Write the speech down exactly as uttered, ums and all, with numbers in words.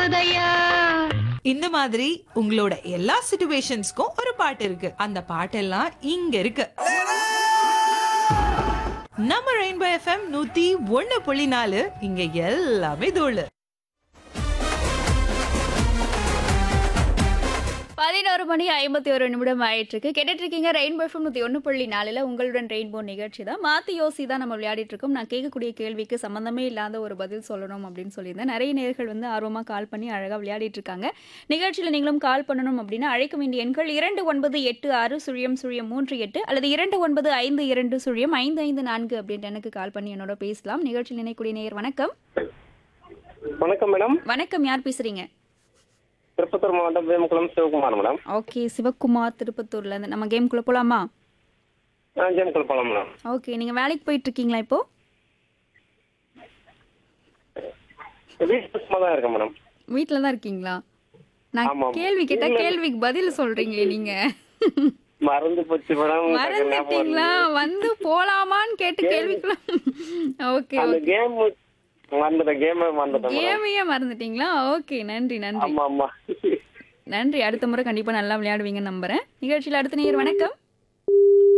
போதையா. இந்த மாதிரி உங்களோட எல்லா சிச்சுவேஷன்ஸ்க்கும் ஒரு பாட்டு இருக்கு. அந்த பாட்டெல்லாம் இங்க இருக்கு. நம்ம ரெயின்போ எஃப்எம் நூத்தி ஒண்ணு புள்ளி நாலு, இங்க எல்லாமே தோழு. பதினோரு மணி ஐம்பத்தி ஒரு நிமிடம் ஆயிட்டு இருக்கு. கேட்டுட்டு இருக்கீங்க ரெயின்போ எஃப்எம் நூற்றி ஒன்று புள்ளி நாலில் உங்களுடன் ரெயின்போ நிகழ்ச்சி தான். மாற்றி யோசி தான் நம்ம விளையாடிட்டு இருக்கோம். நான் கேட்கக்கூடிய கேள்விக்கு சம்மந்தமே இல்லாத ஒரு பதில் சொல்லணும் அப்படின்னு சொல்லியிருந்தேன். நிறைய நேர்கள் வந்து ஆர்வமாக கால் பண்ணி அழகாக விளையாடிட்டு இருக்காங்க. நிகழ்ச்சியில் நீங்களும் கால் பண்ணணும் அப்படின்னா அழைக்க வேண்டிய எண்கள் இரண்டு ஒன்பது எட்டு ஆறு சுழியம் சுழியம் மூன்று எட்டு அல்லது இரண்டு ஒன்பது ஐந்து இரண்டு சுழியம் ஐந்து ஐந்து நான்கு அப்படின்ட்டு எனக்கு கால் பண்ணி என்னோட பேசலாம். நிகழ்ச்சியில் நினைக்கூடிய நேயர் வணக்கம். வணக்கம் மேடம். வணக்கம், யார் பேசுறீங்க? திருப்பத்தூர் மாவட்டம் வேமுக்குளம் சிவகுமார் மேடம். ஓகே, சிவகுமார் திருப்பத்தூர்ல இருந்து. நம்ம கேம்குள்ள போலாமா? ஜேம்குள்ள போலாம் மேடம். ஓகே, நீங்க வேலைக்கு போயிட்டு இருக்கீங்களா இப்போ? வீட்டுல சும்மா தான் இருக்கேன் மேடம். வீட்டில தான் இருக்கீங்களா? நான் ஆமா. கேள்வி கேட்டா கேள்விக்கு பதில் சொல்றீங்களே நீங்க. மறந்து போச்சு மேடம். மறந்துட்டீங்களா? வந்து போலாமான்னு கேட்டு கேள்விக்குள்ள. ஓகே அந்த ஓகே. கேம் மறந்துட்டேன். கேம் மறந்துட்டேன் மேடம். கேமையே மறந்துட்டீங்களா? ஓகே, நன்றி நன்றி ஆமா ஆமா. நன்றி. அடுத்த முறை கண்டிப்பா நல்லா விளையாடுவீங்கன்னு நம்புறேன். நிகழ்ச்சியில் அடுத்த நேயர் வணக்கம்.